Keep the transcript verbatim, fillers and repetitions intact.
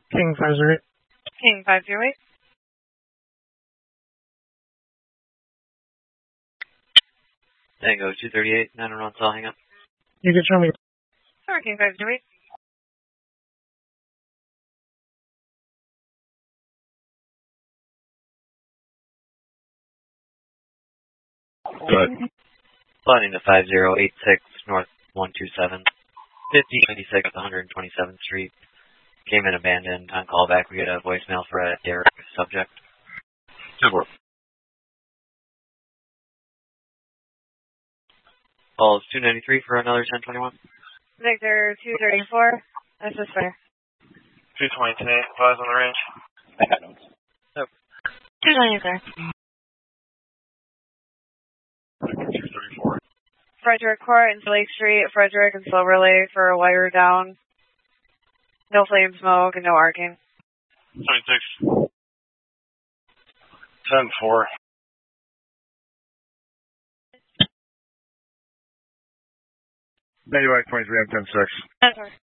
King five zero eight. King five zero eight. Tango two thirty-eight, nine one one, I'll hang up. You can show me. Sorry, King five zero eight. Good. Flying to five zero eight six North one two seven, fifty ninety-six one hundred twenty-seventh Street. Came in abandoned. On callback, we get a voicemail for a Derek subject. Super. Calls two ninety-three for another ten twenty-one. Victor two thirty-four. That's this way. two twenty-two, advise on the range. I got notes. Oh. two twenty, sir. two thirty-four. Frederick Court and Lake Street, Frederick and Silver Lake for a wire down. No flame smoke and no arcing. twenty-six. ten four. Manual twenty-three, I'm ten six. That's right.